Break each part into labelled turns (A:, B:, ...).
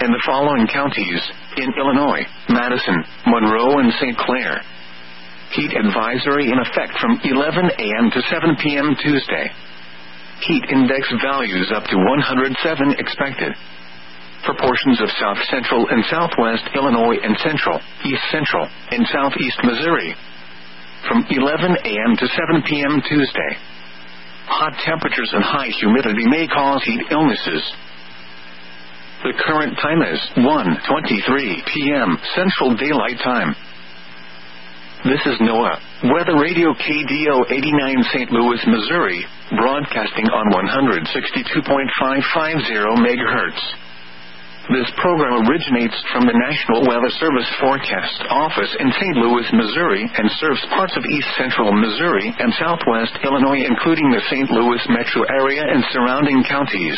A: and the following counties, in Illinois, Madison, Monroe, and St. Clair. Heat advisory in effect from 11 a.m. to 7 p.m. Tuesday. Heat index values up to 107 expected. For portions of south central and southwest Illinois and central, east central, and southeast Missouri. From 11 a.m. to 7 p.m. Tuesday. Hot temperatures and high humidity may cause heat illnesses. The current time is 1:23 p.m. Central Daylight Time. This is NOAA Weather Radio KDO 89 St. Louis, Missouri, broadcasting on 162.550 MHz. This program originates from the National Weather Service Forecast Office in St. Louis, Missouri, and serves parts of east central Missouri and southwest Illinois, including the St. Louis metro area and surrounding counties.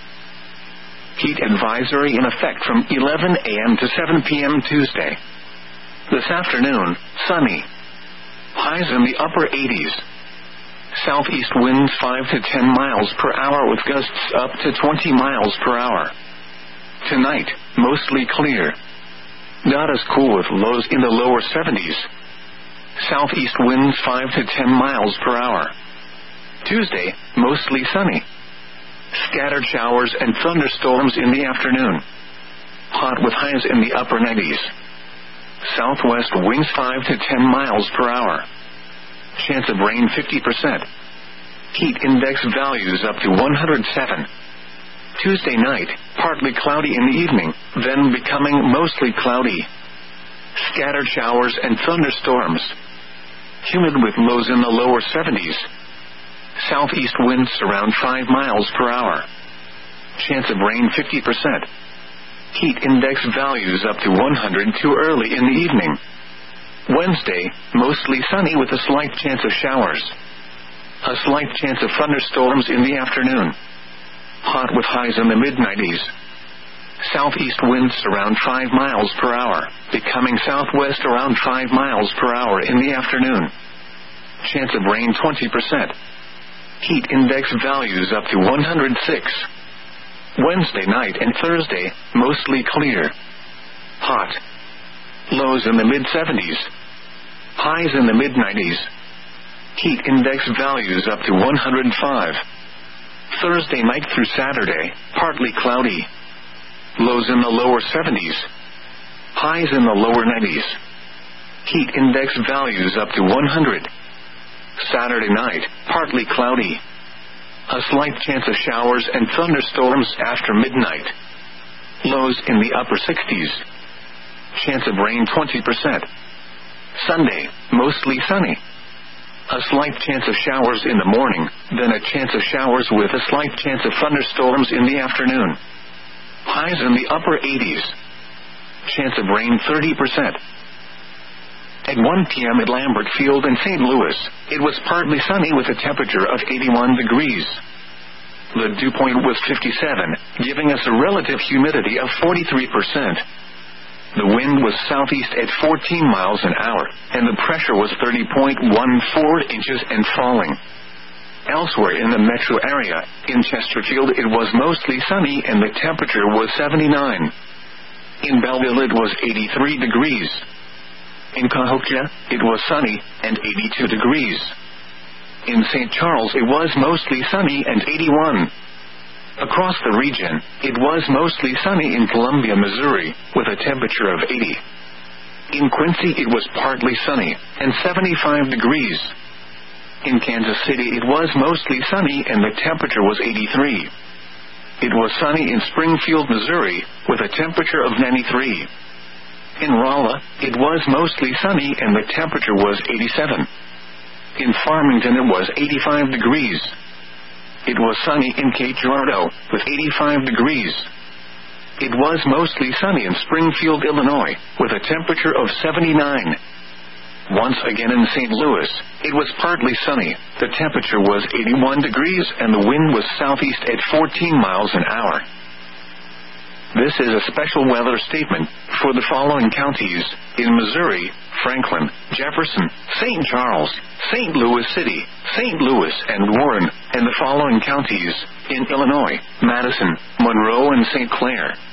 A: Heat advisory in effect from 11 a.m. to 7 p.m. Tuesday. This afternoon, sunny. Highs in the upper 80s. Southeast winds 5 to 10 miles per hour with gusts up to 20 miles per hour. Tonight, mostly clear. Not as cool with lows in the lower 70s. Southeast winds 5 to 10 miles per hour. Tuesday, mostly sunny. Scattered showers and thunderstorms in the afternoon. Hot with highs in the upper 90s. Southwest winds 5 to 10 miles per hour. Chance of rain 50%. Heat index values up to 107. Tuesday night, partly cloudy in the evening, then becoming mostly cloudy. Scattered showers and thunderstorms. Humid with lows in the lower 70s. Southeast winds around 5 miles per hour. Chance of rain 50%. Heat index values up to 100 too early in the evening. Wednesday, mostly sunny with a slight chance of showers. A slight chance of thunderstorms in the afternoon. Hot with highs in the mid-90s. Southeast winds around 5 miles per hour, becoming southwest around 5 miles per hour in the afternoon. Chance of rain 20%. Heat index values up to 106. Wednesday night and Thursday, mostly clear. Hot. Lows in the mid-70s. Highs in the mid-90s. Heat index values up to 105. Thursday night through Saturday, partly cloudy. Lows in the lower 70s. Highs in the lower 90s. Heat index values up to 100. Saturday night, partly cloudy. A slight chance of showers and thunderstorms after midnight. Lows in the upper 60s. Chance of rain 20%. Sunday, mostly sunny. A slight chance of showers in the morning, then a chance of showers with a slight chance of thunderstorms in the afternoon. Highs in the upper 80s. Chance of rain 30%. At 1 p.m. at Lambert Field in St. Louis, it was partly sunny with a temperature of 81 degrees. The dew point was 57, giving us a relative humidity of 43%. The wind was southeast at 14 miles an hour, and the pressure was 30.14 inches and falling. Elsewhere in the metro area, in Chesterfield it was mostly sunny and the temperature was 79. In Belleville it was 83 degrees. In Cahokia, it was sunny and 82 degrees. In St. Charles it was mostly sunny and 81. Across the region, it was mostly sunny in Columbia, Missouri, with a temperature of 80. In Quincy it was partly sunny and 75 degrees. In Kansas City it was mostly sunny and the temperature was 83. It was sunny in Springfield, Missouri, with a temperature of 93. In Rolla, it was mostly sunny and the temperature was 87. In Farmington it was 85 degrees. It was sunny in Cape Girardeau, with 85 degrees. It was mostly sunny in Springfield, Illinois, with a temperature of 79. Once again in St. Louis, it was partly sunny. The temperature was 81 degrees and the wind was southeast at 14 miles an hour. This is a special weather statement for the following counties in Missouri: Franklin, Jefferson, St. Charles, St. Louis City, St. Louis, and Warren, and the following counties in Illinois: Madison, Monroe, and St. Clair.